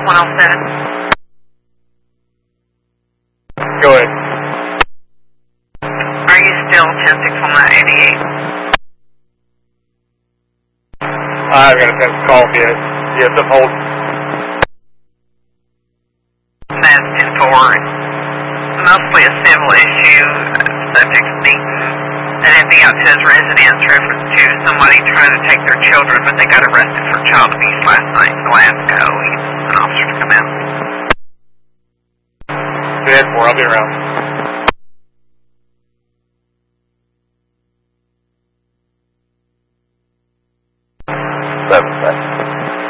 107. Go ahead. Are you still 10-619-88? I've got a missed call via the hold. That's 10-4. Mostly a civil issue. Subject's beaten. And empty out to his residence, reference to somebody trying to take their children, but they got arrested for child abuse last night in Glasgow. He's an officer to come out. Go ahead, 4. I'll be around. 7 seconds.